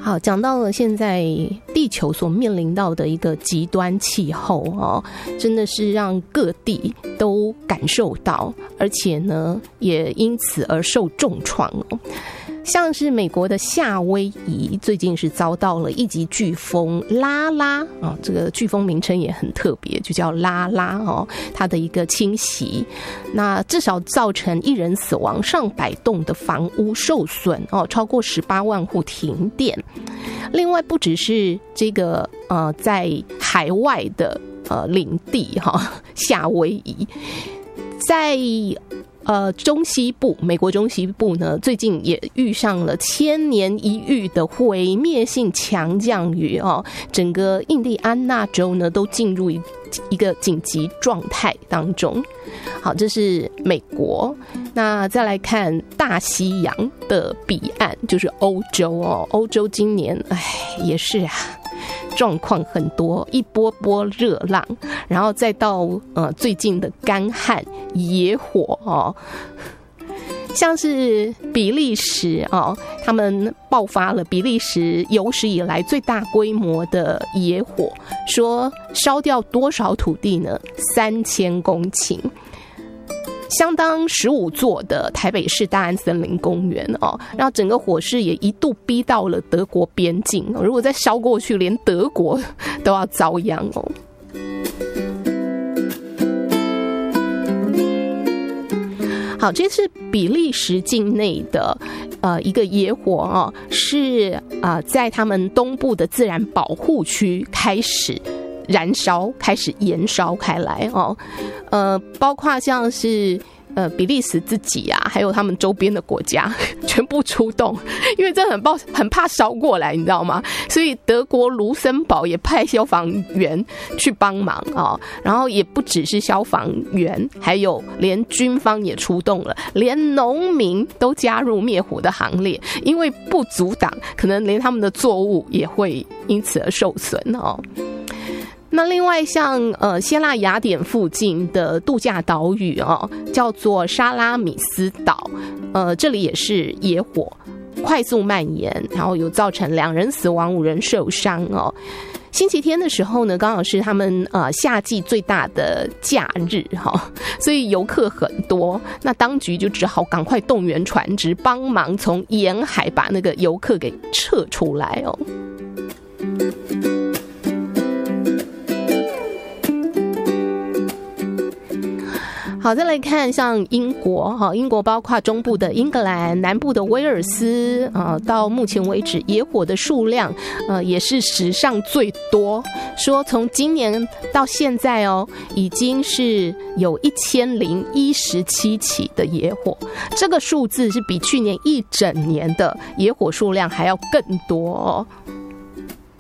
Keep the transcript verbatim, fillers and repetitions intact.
好，讲到了现在地球所面临到的一个极端气候哦，真的是让各地都感受到，而且呢也因此而受重创哦。像是美国的夏威夷最近是遭到了一级飓风拉拉啊，这个飓风名称也很特别，就叫拉拉哦，它的一个侵袭，那至少造成一人死亡，上百栋的房屋受损哦，超过十八万户停电。另外，不只是这个呃在海外的呃领地哈、哦，夏威夷在。呃，中西部，美国中西部呢，最近也遇上了千年一遇的毁灭性强降雨哦，整个印第安纳州呢都进入一一个紧急状态当中。好，这是美国。那再来看大西洋的彼岸，就是欧洲哦，欧洲今年哎也是啊。状况很多，一波波热浪，然后再到呃最近的干旱、野火哦，像是比利时哦，他们爆发了比利时有史以来最大规模的野火，说烧掉多少土地呢？三千公顷。相当十五座的台北市大安森林公园哦，然后整个火势也一度逼到了德国边境，如果再烧过去，连德国都要遭殃哦。好，这是比利时境内的呃一个野火哦，是啊、呃、在他们东部的自然保护区开始燃烧，开始延烧开来哦，呃，包括像是呃比利时自己啊，还有他们周边的国家全部出动，因为真的很怕很怕烧过来，你知道吗？所以德国卢森堡也派消防员去帮忙哦，然后也不只是消防员，还有连军方也出动了，连农民都加入灭火的行列，因为不阻挡，可能连他们的作物也会因此而受损哦。那另外像呃希腊雅典附近的度假岛屿哦，叫做沙拉米斯岛，呃这里也是野火快速蔓延，然后有造成两人死亡五人受伤哦。星期天的时候呢，刚好是他们呃夏季最大的假日哈、哦，所以游客很多，那当局就只好赶快动员船只帮忙从沿海把那个游客给撤出来哦。好，再来看像英国哈，英国包括中部的英格兰、南部的威尔斯啊，到目前为止野火的数量呃也是史上最多，说从今年到现在哦，已经是有一千零一十七起的野火，这个数字是比去年一整年的野火数量还要更多哦。